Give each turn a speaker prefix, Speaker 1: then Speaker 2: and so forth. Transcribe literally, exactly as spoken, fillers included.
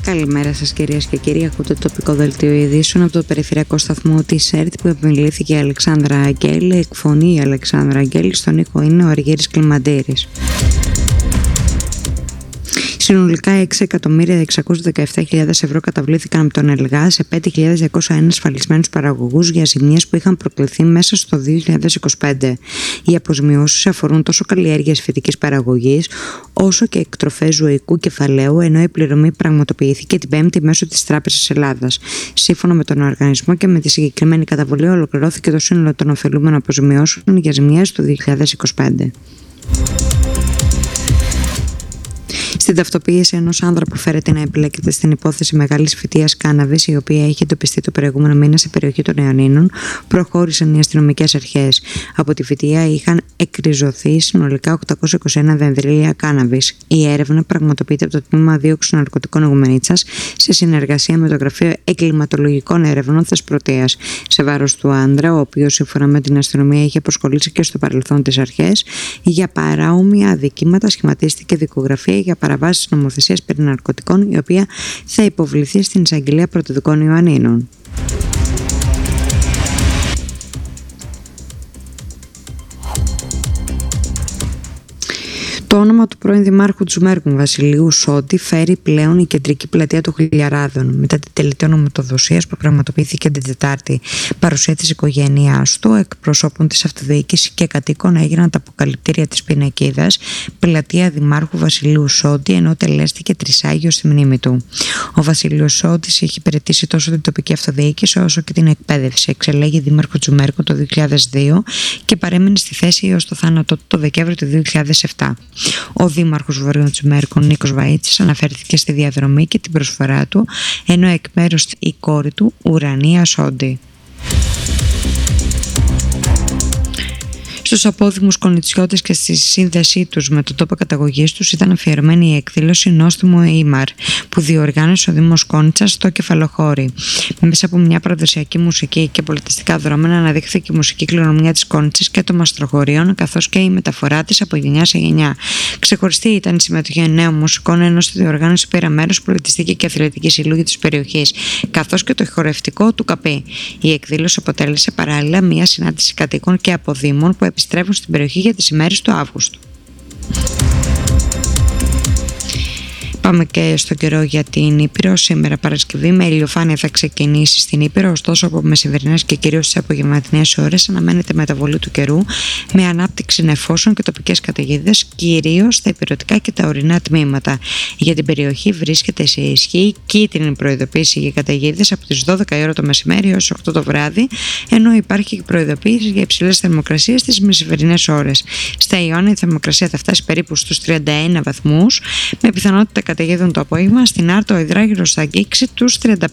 Speaker 1: Καλημέρα σας κυρίες και κύριοι, ακούτε το τοπικό δελτίο ειδήσεων από το περιφερειακό σταθμό της ΕΡΤ που επιμελήθηκε η Αλεξάνδρα Αγγέλη, εκφωνεί η Αλεξάνδρα Αγγέλη, στον ήχο είναι ο Αργύρης Κλιμαντήρης. Συνολικά έξι εκατομμύρια εξακόσιες δεκαεπτά χιλιάδες ευρώ καταβλήθηκαν από τον ΕΛΓΑ σε πέντε χιλιάδες διακόσιους ένα ασφαλισμένους παραγωγούς για ζημίες που είχαν προκληθεί μέσα στο δύο χιλιάδες είκοσι πέντε. Οι αποζημιώσεις αφορούν τόσο καλλιέργειες φυτικής παραγωγής όσο και εκτροφές ζωικού κεφαλαίου, ενώ η πληρωμή πραγματοποιήθηκε την Πέμπτη μέσω της Τράπεζας Ελλάδας. Σύμφωνα με τον οργανισμό και με τη συγκεκριμένη καταβολή, ολοκληρώθηκε το σύνολο των ωφελούμενων αποζημιώσεων για ζημίες του δύο χιλιάδες είκοσι πέντε. Στην ταυτοποίηση ενός άνδρα που φέρεται να εμπλέκεται στην υπόθεση μεγάλης φυτείας κάναβης, η οποία είχε εντοπιστεί το προηγούμενο μήνα σε περιοχή των Ιωνίνων, προχώρησαν οι αστυνομικές αρχές. Από τη φυτεία είχαν εκριζωθεί συνολικά οκτακόσια είκοσι ένα δενδρύλια κάναβης. Η έρευνα πραγματοποιείται από το Τμήμα Δίωξης Ναρκωτικών Αιγουμενίτσας σε συνεργασία με το Γραφείο Εγκληματολογικών Ερευνών Θεσπρωτείας, σε βάρος του άνδρα, ο οποίος σύμφωνα με την αστυνομία είχε απασχολήσει και στο παρελθόν τις αρχές. Για παράομοια αδικήματα σχηματίστηκε δικογραφία για παραβάσεις νομοθεσίας περί ναρκωτικών, η οποία θα υποβληθεί στην Εισαγγελία Πρωτοδικών Ιωαννίνων. Το όνομα του πρώην Δημάρχου Τζουμέρκου Βασιλείου Σόντι φέρει πλέον η κεντρική πλατεία των Χιλιαράδων μετά την τελετή ονομοτοδοσίας που πραγματοποιήθηκε την Τετάρτη. Παρουσία της οικογένειάς του, εκπροσώπων της αυτοδιοίκησης και κατοίκων έγιναν τα αποκαλυπτήρια της πινακίδας πλατεία Δημάρχου Βασιλείου Σόντι, ενώ τελέστηκε τρισάγιο στη μνήμη του. Ο Βασιλείος Σόντις έχει υπηρετήσει τόσο την τοπική αυτοδιοίκηση όσο και την εκπαίδευση. Εξελέγει Δήμαρχο Τζουμέρκου το δύο χιλιάδες δύο και παρέμεινε στη θέση έως το θάνατό του το Δεκέμβριο του δύο χιλιάδες επτά. Ο Δήμαρχος Βορείων Τζουμέρκων Νίκος Βαΐτσης αναφέρθηκε στη διαδρομή και την προσφορά του, ενώ εκ μέρους η κόρη του Ουρανία Σόντι. Στους απόδημους κονιτσιώτες και στη σύνδεσή τους με τον τόπο καταγωγής τους ήταν αφιερωμένη η εκδήλωση Νόστιμο Ήμαρ που διοργάνωσε ο Δήμος Κόνιτσας στο Κεφαλοχώρι. Μέσα από μια παραδοσιακή μουσική και πολιτιστικά δρόμενα αναδείχθηκε η μουσική κληρονομιά της Κόνιτσας και των μαστροχωρίων, καθώς και η μεταφορά της από γενιά σε γενιά. Ξεχωριστή ήταν η συμμετοχή νέων μουσικών, ενώ στη διοργάνωση πήρα μέρος πολιτιστική και αθλητική συλλογή της περιοχής, καθώς και το χορευτικό του ΚΑΠΗ. Η εκδήλωση αποτέλεσε παράλληλα μια συνάντηση κατοίκων και αποδήμων που επιστρέφουν στην περιοχή για τις ημέρες του Αύγουστου. Πάμε και στο καιρό για την Ήπειρο. Σήμερα Παρασκευή με ηλιοφάνεια θα ξεκινήσει στην Ήπειρο, ωστόσο από μεσημβρινές και κυρίως στις απογευματινές ώρες αναμένεται μεταβολή του καιρού με ανάπτυξη νεφώσεων και τοπικές καταιγίδες, κυρίως στα υπηρετικά και τα ορεινά τμήματα. Για την περιοχή βρίσκεται σε ισχύ κίτρινη προειδοποίηση για καταιγίδες από τις δώδεκα η ώρα το μεσημέρι έως οκτώ το βράδυ, ενώ υπάρχει και προειδοποίηση για υψηλές θερμοκρασίες στις μεσημβρινές ώρες. Στα Ιόνια η θερμοκρασία θα φτάσει περίπου στους τριάντα ένα βαθμούς, με πιθανότητα καταιγίδων το απόγευμα. Στην Άρτο ο υδράγυρος θα αγγίξει τους τριάντα